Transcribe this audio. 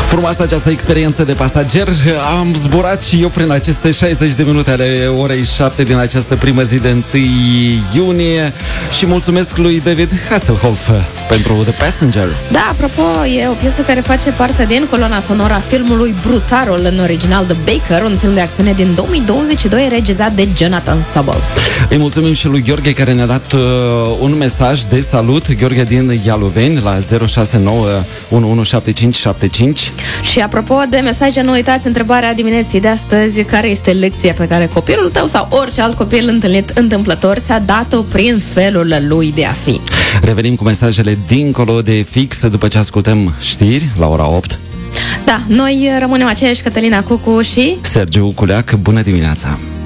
Frumoasă această experiență de pasager. Am zburat și eu prin aceste 60 de minute ale orei 7 din această primă zi de 1 iunie și mulțumesc lui David Hasselhoff pentru The Passenger. Da, apropo, e o piesă care face parte din coloana sonoră a filmului Brutarul, în original The Baker, un film de acțiune din 2022 regizat de Jonathan Sobol. Îi mulțumim și lui Gheorghe care ne-a dat un mesaj de salut. Gheorghe din Ialoveni la 069 117575. Și apropo de mesaje, nu uitați întrebarea dimineții de astăzi: care este lecția pe care copilul tău sau orice alt copil întâlnit întâmplător ți-a dat-o prin felul lui de a fi? Revenim cu mesajele dincolo de fix după ce ascultăm știri la ora 8. Da, noi rămânem aceiași, Cătălina Cucu și Sergiu Culeac. Bună dimineața!